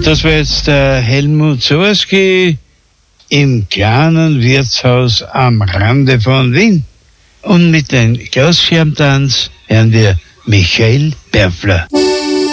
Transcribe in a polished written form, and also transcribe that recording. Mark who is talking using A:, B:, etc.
A: Das war jetzt der Helmut Sowerski im kleinen Wirtshaus am Rande von Wien. Und mit dem Glasschirmtanz hören wir Michael Berfler.